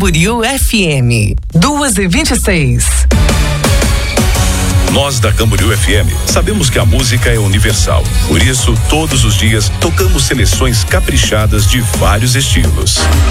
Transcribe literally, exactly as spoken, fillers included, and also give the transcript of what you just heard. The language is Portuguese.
Camboriú F M, duas e vinte e seis. Nós da Camboriú F M sabemos que a música é universal. Por isso, todos os dias tocamos seleções caprichadas de vários estilos.